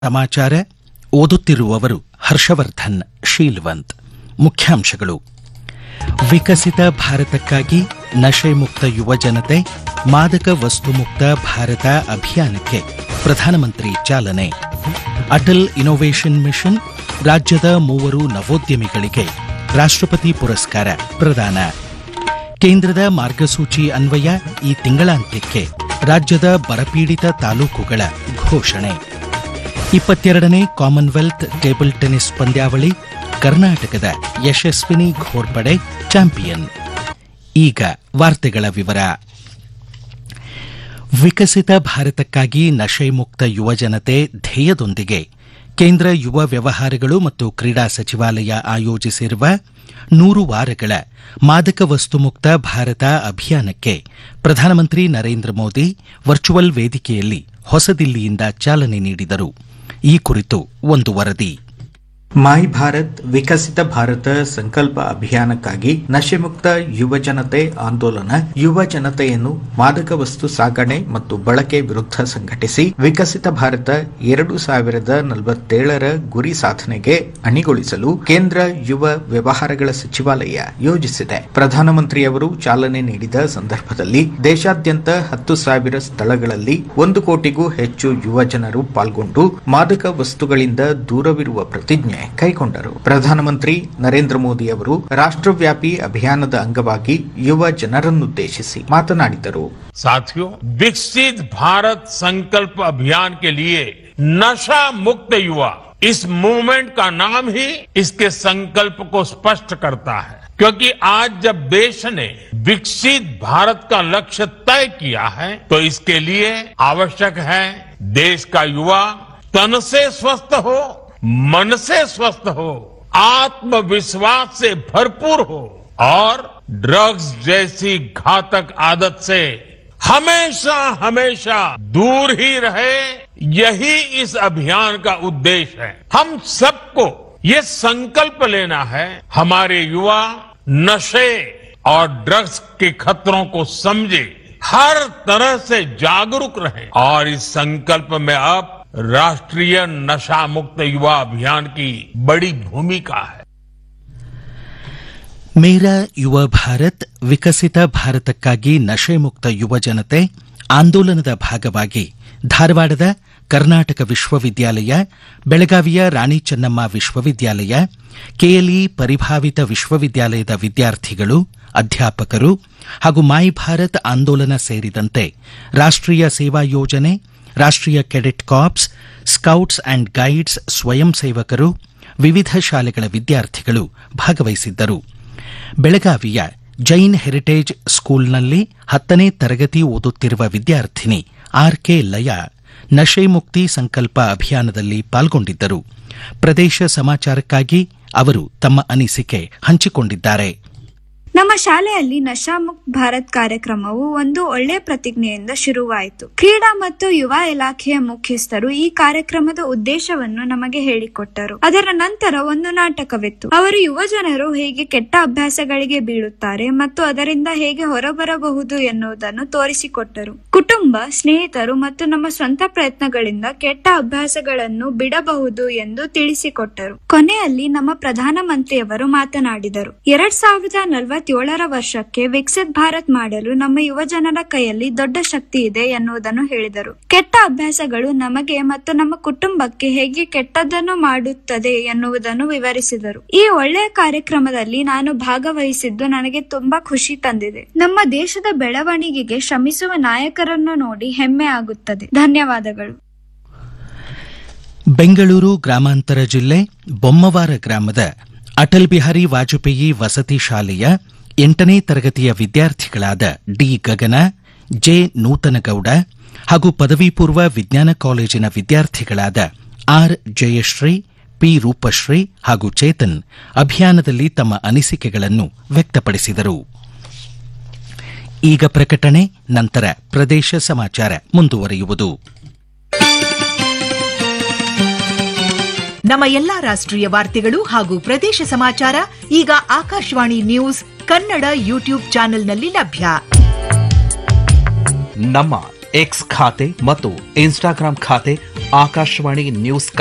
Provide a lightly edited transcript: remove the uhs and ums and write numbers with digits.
ಸಮಾಚಾರ ಓದುತ್ತಿರುವವರು ಹರ್ಷವರ್ಧನ್ ಶೀಲ್ವಂತ್. ಮುಖ್ಯಾಂಶಗಳು: ವಿಕಸಿತ ಭಾರತಕ್ಕಾಗಿ ನಶೆ ಮುಕ್ತ ಯುವ ಜನತೆ, ಮಾದಕ ವಸ್ತು ಮುಕ್ತ ಭಾರತ ಅಭಿಯಾನಕ್ಕೆ ಪ್ರಧಾನಮಂತ್ರಿ ಚಾಲನೆ. ಅಟಲ್ ಇನ್ನೋವೇಷನ್ ಮಿಷನ್, ರಾಜ್ಯದ 3 ನವೋದ್ಯಮಿಗಳಿಗೆ ರಾಷ್ಟ್ರಪತಿ ಪುರಸ್ಕಾರ ಪ್ರದಾನ. ಕೇಂದ್ರದ ಮಾರ್ಗಸೂಚಿ ಅನ್ವಯ ಈ ತಿಂಗಳಾಂತ್ಯಕ್ಕೆ ರಾಜ್ಯದ ಬರಪೀಡಿತ ತಾಲೂಕುಗಳ ಘೋಷಣೆ. 22ನೇ ಕಾಮನ್ವೆಲ್ತ್ ಟೇಬಲ್ ಟೆನಿಸ್ ಪಂದ್ಯಾವಳಿ, ಕರ್ನಾಟಕದ ಯಶಸ್ವಿನಿ ಘೋರ್ಪಡೆ ಚಾಂಪಿಯನ್. ಈಗ ವಾರ್ತೆಗಳ ವಿವರ. ವಿಕಸಿತ ಭಾರತಕ್ಕಾಗಿ ನಶೆ ಮುಕ್ತ ಯುವಜನತೆ ಧ್ಯೇಯದೊಂದಿಗೆ ಕೇಂದ್ರ ಯುವ ವ್ಯವಹಾರಗಳು ಮತ್ತು ಕ್ರೀಡಾ ಸಚಿವಾಲಯ ಆಯೋಜಿಸಿರುವ 100 ವಾರಗಳ ಮಾದಕ ವಸ್ತು ಮುಕ್ತ ಭಾರತ ಅಭಿಯಾನಕ್ಕೆ ಪ್ರಧಾನಮಂತ್ರಿ ನರೇಂದ್ರ ಮೋದಿ ವರ್ಚುವಲ್ ವೇದಿಕೆಯಲ್ಲಿ ಹೊಸದಿಲ್ಲಿಯಿಂದ ಚಾಲನೆ ನೀಡಿದರು. ಈ ಕುರಿತು ಒಂದು ವರದಿ. ಮೈ ಭಾರತ್ ವಿಕಸಿತ ಭಾರತ ಸಂಕಲ್ಪ ಅಭಿಯಾನಕ್ಕಾಗಿ ನಶೆ ಮುಕ್ತ ಯುವ ಜನತೆ ಆಂದೋಲನ ಯುವ ಜನತೆಯನ್ನು ಮಾದಕ ವಸ್ತು ಸಾಗಣೆ ಮತ್ತು ಬಳಕೆ ವಿರುದ್ಧ ಸಂಘಟಿಸಿ ವಿಕಸಿತ ಭಾರತ 2047 ಗುರಿ ಸಾಧನೆಗೆ ಅಣಿಗೊಳಿಸಲು ಕೇಂದ್ರ ಯುವ ವ್ಯವಹಾರಗಳ ಸಚಿವಾಲಯ ಯೋಜಿಸಿದೆ. ಪ್ರಧಾನಮಂತ್ರಿಯವರು ಚಾಲನೆ ನೀಡಿದ ಸಂದರ್ಭದಲ್ಲಿ ದೇಶಾದ್ಯಂತ 10,000 ಸ್ಥಳಗಳಲ್ಲಿ 1 ಕೋಟಿಗೂ ಹೆಚ್ಚು ಯುವ ಜನರು ಪಾಲ್ಗೊಂಡು ಮಾದಕ ವಸ್ತುಗಳಿಂದ ದೂರವಿರುವ ಪ್ರತಿಜ್ಞೆ ಕೈಗೊಂಡರು. ಪ್ರಧಾನಮಂತ್ರಿ ನರೇಂದ್ರ ಮೋದಿ ಅವರು ರಾಷ್ಟ್ರವ್ಯಾಪಿ ಅಭಿಯಾನದ ಅಂಗವಾಗಿ ಯುವ ಜನರನ್ನುದ್ದೇಶಿಸಿ ಮಾತನಾಡಿದರು. साथियों, विकसित भारत संकल्प अभियान के लिए नशा मुक्त युवा, इस मूवमेंट का नाम ही इसके संकल्प को स्पष्ट करता है. क्योंकि आज जब देश ने विकसित भारत का लक्ष्य तय किया है, तो इसके लिए आवश्यक है देश का युवा तन से स्वस्थ हो, मन से स्वस्थ हो, आत्मविश्वास से भरपूर हो और ड्रग्स जैसी घातक आदत से हमेशा हमेशा दूर ही रहे. यही इस अभियान का उद्देश्य है. हम सबको ये संकल्प लेना है, हमारे युवा नशे और ड्रग्स के खतरों को समझे, हर तरह से जागरूक रहे और इस संकल्प में अब राष्ट्रीय नशा मुक्त युवा अभियान की बड़ी भूमिका है. ಮೇರಾ ಯುವ ಭಾರತ್ ವಿಕಸಿತ ಭಾರತಕ್ಕಾಗಿ ನಶೆ ಮುಕ್ತ ಯುವ ಜನತೆ ಆಂದೋಲನದ ಭಾಗವಾಗಿ ಧಾರವಾಡದ ಕರ್ನಾಟಕ ವಿಶ್ವವಿದ್ಯಾಲಯ, ಬೆಳಗಾವಿಯ ರಾಣಿ ಚೆನ್ನಮ್ಮ ವಿಶ್ವವಿದ್ಯಾಲಯ, ಕೆಎಲ್ಇ ಪರಿಭಾವಿತ ವಿಶ್ವವಿದ್ಯಾಲಯದ ವಿದ್ಯಾರ್ಥಿಗಳು, ಅಧ್ಯಾಪಕರು ಹಾಗೂ ಮೈ ಭಾರತ್ ಆಂದೋಲನ ಸೇರಿದಂತೆ ರಾಷ್ಟ್ರೀಯ ಸೇವಾ ಯೋಜನೆ, ರಾಷ್ಟ್ರೀಯ cadet corps, scouts and guides ಸ್ವಯಂ ಸೇವಕರು, ವಿವಿಧ ಶಾಲೆಗಳ ವಿದ್ಯಾರ್ಥಿಗಳು ಭಾಗವಹಿಸಿದ್ದರು. ಬೆಳಗಾವಿಯ ಜೈನ್ ಹೆರಿಟೇಜ್ ಸ್ಕೂಲ್ನಲ್ಲಿ 10ನೇ ತರಗತಿ ಓದುತ್ತಿರುವ ವಿದ್ಯಾರ್ಥಿನಿ ಆರ್ಕೆ ಲಯಾ ನಶೆ ಮುಕ್ತಿ ಸಂಕಲ್ಪ ಅಭಿಯಾನದಲ್ಲಿ ಪಾಲ್ಗೊಂಡಿದ್ದರು. ಪ್ರದೇಶ ಸಮಾಚಾರಕ್ಕಾಗಿ ಅವರು ತಮ್ಮ ಅನಿಸಿಕೆ ಹಂಚಿಕೊಂಡಿದ್ದಾರೆ. ನಮ್ಮ ಶಾಲೆಯಲ್ಲಿ ನಶಾ ಮುಕ್ತ ಭಾರತ್ ಕಾರ್ಯಕ್ರಮವು ಒಂದು ಒಳ್ಳೆಯ ಪ್ರತಿಜ್ಞೆಯಿಂದ ಶುರುವಾಯಿತು. ಕ್ರೀಡಾ ಮತ್ತು ಯುವ ಇಲಾಖೆಯ ಮುಖ್ಯಸ್ಥರು ಈ ಕಾರ್ಯಕ್ರಮದ ಉದ್ದೇಶವನ್ನು ನಮಗೆ ಹೇಳಿಕೊಟ್ಟರು. ಅದರ ನಂತರ ಒಂದು ನಾಟಕವಿತ್ತು. ಅವರು ಯುವ ಜನರು ಹೇಗೆ ಕೆಟ್ಟ ಅಭ್ಯಾಸಗಳಿಗೆ ಬೀಳುತ್ತಾರೆ ಮತ್ತು ಅದರಿಂದ ಹೇಗೆ ಹೊರಬರಬಹುದು ಎನ್ನುವುದನ್ನು ತೋರಿಸಿಕೊಟ್ಟರು. ಕುಟುಂಬ, ಸ್ನೇಹಿತರು ಮತ್ತು ನಮ್ಮ ಸ್ವಂತ ಪ್ರಯತ್ನಗಳಿಂದ ಕೆಟ್ಟ ಅಭ್ಯಾಸಗಳನ್ನು ಬಿಡಬಹುದು ಎಂದು ತಿಳಿಸಿಕೊಟ್ಟರು. ಕೊನೆಯಲ್ಲಿ ನಮ್ಮ ಪ್ರಧಾನಮಂತ್ರಿಯವರು ಮಾತನಾಡಿದರು. 2047 ವರ್ಷಕ್ಕೆ ವಿಕಸಿತ್ ಭಾರತ್ ಮಾಡಲು ನಮ್ಮ ಯುವ ಜನರ ಕೈಯಲ್ಲಿ ದೊಡ್ಡ ಶಕ್ತಿ ಇದೆ ಎನ್ನುವುದನ್ನು ಹೇಳಿದರು. ಕೆಟ್ಟ ಅಭ್ಯಾಸಗಳು ನಮಗೆ ಮತ್ತು ನಮ್ಮ ಕುಟುಂಬಕ್ಕೆ ಹೇಗೆ ಕೆಟ್ಟದ್ದನ್ನು ಮಾಡುತ್ತದೆ ಎನ್ನುವುದನ್ನು ವಿವರಿಸಿದರು. ಈ ಒಳ್ಳೆಯ ಕಾರ್ಯಕ್ರಮದಲ್ಲಿ ನಾನು ಭಾಗವಹಿಸಿದ್ದು ನನಗೆ ತುಂಬಾ ಖುಷಿ ತಂದಿದೆ. ನಮ್ಮ ದೇಶದ ಬೆಳವಣಿಗೆಗೆ ಶ್ರಮಿಸುವ ನಾಯಕರನ್ನು ನೋಡಿ ಹೆಮ್ಮೆ ಆಗುತ್ತದೆ. ಧನ್ಯವಾದಗಳು. ಬೆಂಗಳೂರು ಗ್ರಾಮಾಂತರ ಜಿಲ್ಲೆ ಬೊಮ್ಮವಾರ ಗ್ರಾಮದ ಅಟಲ್ ಬಿಹಾರಿ ವಾಜಪೇಯಿ ವಸತಿ ಶಾಲೆಯ 8ನೇ ತರಗತಿಯ ವಿದ್ಯಾರ್ಥಿಗಳಾದ ಡಿ ಗಗನ, ಜೆ ನೂತನಗೌಡ ಹಾಗೂ ಪದವಿ ಪೂರ್ವ ವಿಜ್ಞಾನ ಕಾಲೇಜಿನ ವಿದ್ಯಾರ್ಥಿಗಳಾದ ಆರ್ ಜಯಶ್ರೀ, ಪಿ ರೂಪಶ್ರೀ ಹಾಗೂ ಚೇತನ್ ಅಭಿಯಾನದಲ್ಲಿ ತಮ್ಮ ಅನಿಸಿಕೆಗಳನ್ನು ವ್ಯಕ್ತಪಡಿಸಿದರು. ಈಗ ಪ್ರಕಟಣೆ, ನಂತರ ಪ್ರದೇಶ ಸಮಾಚಾರ ಮುಂದುವರಿಯುವುದು. ನಮ್ಮ ಎಲ್ಲಾ ರಾಷ್ಟ್ರೀಯ ವಾರ್ತೆಗಳು ಹಾಗೂ ಪ್ರದೇಶ ಸಮಾಚಾರ ಈಗ ಆಕಾಶವಾಣಿ ನ್ಯೂಸ್ ಕನ್ನಡ ಯೂಟ್ಯೂಬ್ ಚಾನೆಲ್ನಲ್ಲಿ ಲಭ್ಯ. ನಮ್ಮ ಎಕ್ಸ್ ಖಾತೆ ಮತ್ತು ಇನ್ಸ್ಟಾಗ್ರಾಂ ಖಾತೆ ಆಕಾಶವಾಣಿ ನ್ಯೂಸ್